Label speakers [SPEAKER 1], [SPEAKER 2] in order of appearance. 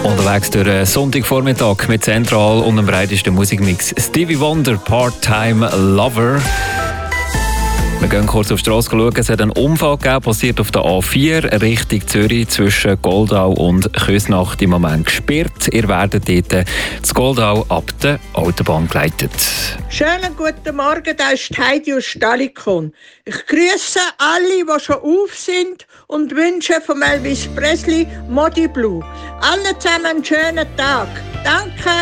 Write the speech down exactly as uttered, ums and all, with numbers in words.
[SPEAKER 1] Unterwegs durch den Sonntagvormittag mit Zentral und dem breitesten Musikmix. Stevie Wonder, Part-Time Lover. Wir gehen kurz auf die Strasse schauen. Es hat einen Unfall gegeben, passiert auf der A vier Richtung Zürich zwischen Goldau und Küsnacht im Moment gesperrt. Ihr werdet dort zu Goldau ab der Autobahn geleitet.
[SPEAKER 2] Schönen guten Morgen, da ist Heidi aus Stalikon. Ich grüße alle, die schon auf sind und wünsche von Elvis Presley Modi Blue. Allen zusammen einen schönen Tag. Danke.